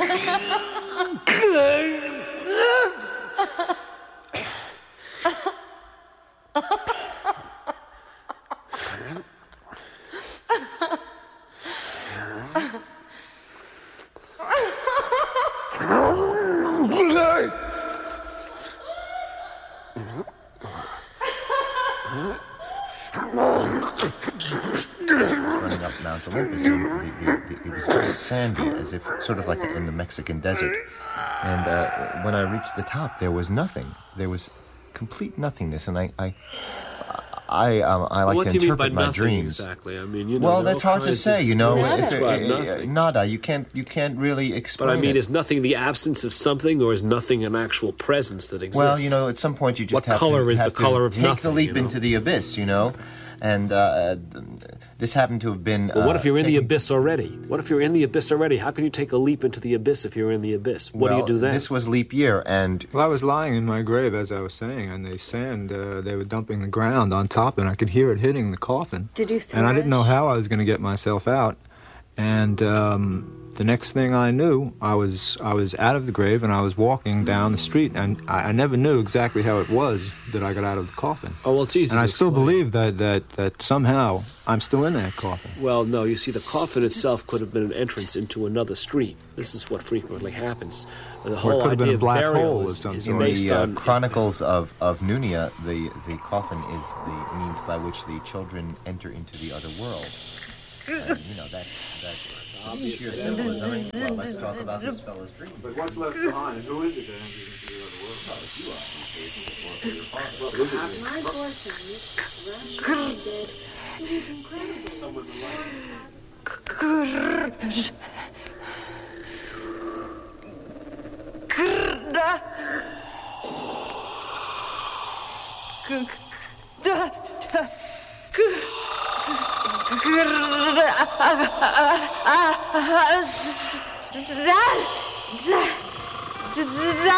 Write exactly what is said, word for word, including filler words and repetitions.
Running up Mount Olympus, and the, the, the, it was very sandy, as if sort of like in the Mexican desert. And uh, when I reached the top, there was nothing. There was complete nothingness, and I, I, I, um, I like well, to interpret my interpret my nothing dreams. Exactly. I mean, you know. Well, that's hard to say. You know, if, if, uh, uh, nada. You can't. You can't really explain. But I mean, it. is nothing the absence of something, or is nothing an actual presence that exists? Well, you know, at some point you just what have color to is have the color to of take nothing, the leap you know? into the abyss. You know, and uh, this happened to have been. Well, what uh, if you're in the taken- abyss already? What if you're in the abyss already? How can you take a leap into the abyss if you're in the abyss? What well, do you do then? This was leap year, and Well, I was lying in my grave, as I was saying, and the sand, uh, they were dumping the ground on top, and I could hear it hitting the coffin. Did you And I didn't know thrash? how I was going to get myself out. And um, the next thing I knew, I was I was out of the grave, and I was walking down the street, and I, I never knew exactly how it was that I got out of the coffin. Oh, well, it's easy And to I still explain. believe that, that, that somehow I'm still in that coffin. Well, no, you see, the coffin itself could have been an entrance into another street. This is what frequently happens. The whole could have been idea a of black burial hole or is, something. is in based the uh, on... Chronicles of, of Nunia, the, the coffin is the means by which the children enter into the other world. And, you know, that's that's just sheer symbolism. I mean, well, let's talk about this fellow's dream. But what's left behind? Who is it that enters into the other world? Well, it's you are these days before your father. Well, who is it? My boyfriend, Mister Rush, dead. It is incredible. Someone That, that, that,